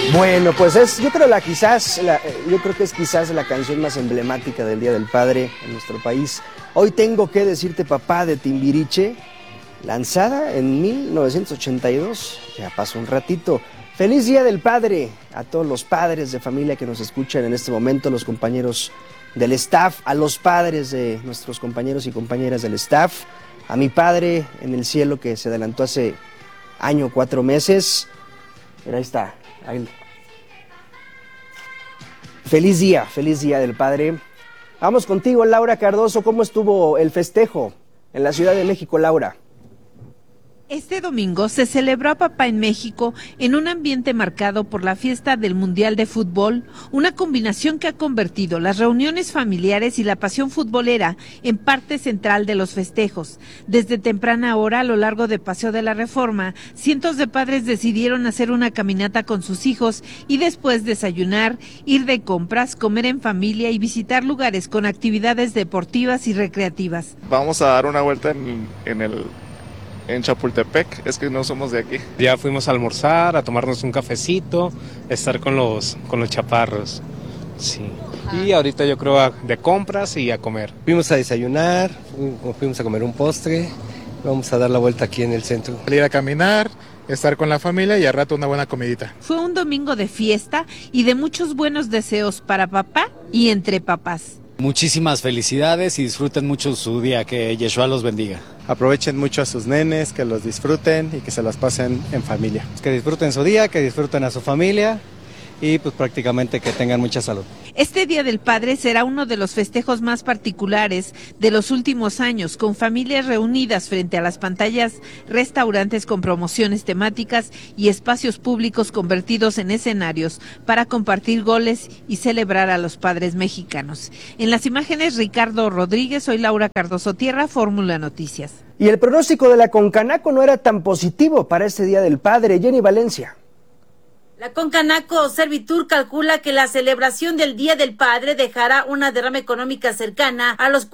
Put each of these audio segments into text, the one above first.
Bueno, pues yo creo que es quizás la canción más emblemática del Día del Padre en nuestro país. Hoy tengo que decirte papá de Timbiriche, lanzada en 1982, ya pasó un ratito. Feliz Día del Padre a todos los padres de familia que nos escuchan en este momento, los compañeros del staff, a los padres de nuestros compañeros y compañeras del staff, a mi padre en el cielo que se adelantó hace año 4 meses. Mira, ahí está. Ahí. Feliz día del Padre. Vamos contigo, Laura Cardoso. ¿Cómo estuvo el festejo en la Ciudad de México, Laura? Este domingo se celebró a Papá en México en un ambiente marcado por la fiesta del Mundial de Fútbol, una combinación que ha convertido las reuniones familiares y la pasión futbolera en parte central de los festejos. Desde temprana hora, a lo largo de Paseo de la Reforma, cientos de padres decidieron hacer una caminata con sus hijos y después desayunar, ir de compras, comer en familia y visitar lugares con actividades deportivas y recreativas. Vamos a dar una vuelta en Chapultepec, es que no somos de aquí. Ya fuimos a almorzar, a tomarnos un cafecito, estar con los chaparros, sí. Y ahorita yo creo de compras y a comer. Fuimos a desayunar, fuimos a comer un postre, vamos a dar la vuelta aquí en el centro. Salir a caminar, estar con la familia y al rato una buena comidita. Fue un domingo de fiesta y de muchos buenos deseos para papá y entre papás. Muchísimas felicidades y disfruten mucho su día, que Yeshua los bendiga. Aprovechen mucho a sus nenes, que los disfruten y que se las pasen en familia. Que disfruten su día, que disfruten a su familia y pues prácticamente que tengan mucha salud. Este Día del Padre será uno de los festejos más particulares de los últimos años, con familias reunidas frente a las pantallas, restaurantes con promociones temáticas y espacios públicos convertidos en escenarios para compartir goles y celebrar a los padres mexicanos. En las imágenes, Ricardo Rodríguez, soy Laura Cardoso Tierra, Fórmula Noticias. Y el pronóstico de la Concanaco no era tan positivo para este Día del Padre. Jenny Valencia. La Concanaco Servitur calcula que la celebración del Día del Padre dejará una derrama económica cercana a los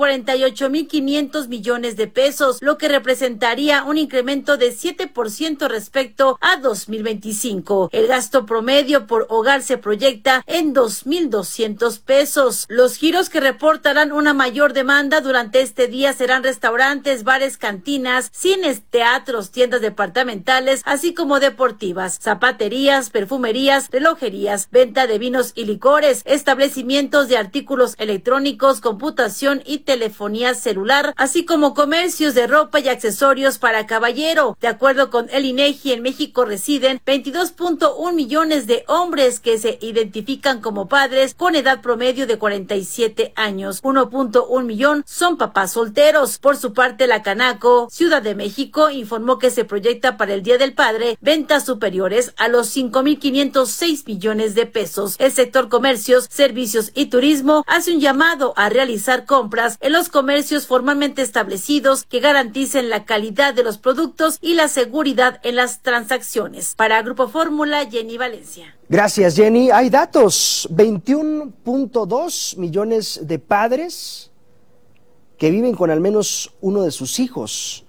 48,500 millones de pesos, lo que representaría un incremento de 7% respecto a 2025. El gasto promedio por hogar se proyecta en 2,200 pesos. Los giros que reportarán una mayor demanda durante este día serán restaurantes, bares, cantinas, cines, teatros, tiendas departamentales, así como deportivas, zapaterías, perfumerías, relojerías, venta de vinos y licores, establecimientos de artículos electrónicos, computación y telefonía celular, así como comercios de ropa y accesorios para caballero. De acuerdo con el INEGI, en México residen 22.1 millones de hombres que se identifican como padres con edad promedio de 47 años. 1.1 millón son papás solteros. Por su parte, la Canaco Ciudad de México informó que se proyecta para el Día del Padre ventas superiores a los 5,506 millones de pesos. El sector comercios, servicios y turismo hace un llamado a realizar compras en los comercios formalmente establecidos que garanticen la calidad de los productos y la seguridad en las transacciones. Para Grupo Fórmula, Jenny Valencia. Gracias, Jenny. Hay datos. 21.2 millones de padres que viven con al menos uno de sus hijos.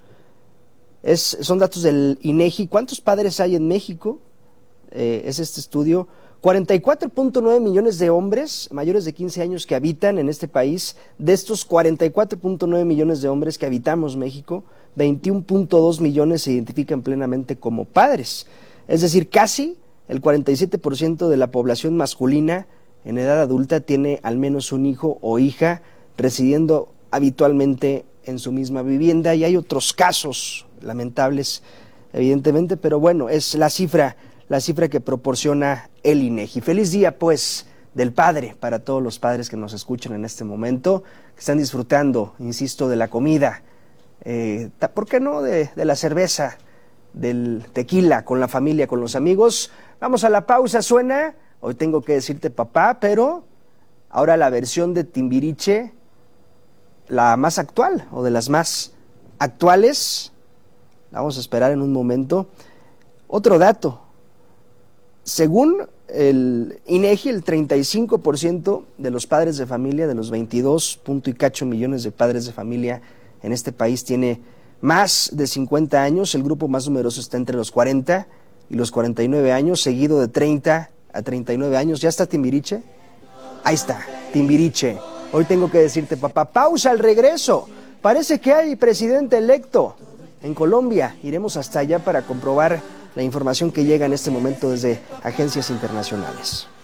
Son datos del INEGI. ¿Cuántos padres hay en México? Es este estudio. 44.9 millones de hombres mayores de 15 años que habitan en este país. De estos 44.9 millones de hombres que habitamos México, 21.2 millones se identifican plenamente como padres. Es decir, casi el 47% de la población masculina en edad adulta tiene al menos un hijo o hija residiendo habitualmente en su misma vivienda. Y hay otros casos lamentables, evidentemente, pero bueno, es la cifra que proporciona el INEGI. Feliz día, pues, del Padre para todos los padres que nos escuchan en este momento, que están disfrutando, insisto, de la comida, ¿por qué no?, de la cerveza, del tequila, con la familia, con los amigos. Vamos a la pausa, suena Hoy tengo que decirte papá, pero ahora la versión de Timbiriche, la más actual, o de las más actuales, la vamos a esperar en un momento. Otro dato, según el INEGI, el 35% de los padres de familia, de los 22 punto y cacho millones de padres de familia en este país, tiene más de 50 años. El grupo más numeroso está entre los 40 y los 49 años, seguido de 30 a 39 años. ¿Ya está Timbiriche? Ahí está, Timbiriche. Hoy tengo que decirte, papá, pausa al regreso. Parece que hay presidente electo en Colombia. Iremos hasta allá para comprobar la información que llega en este momento desde agencias internacionales.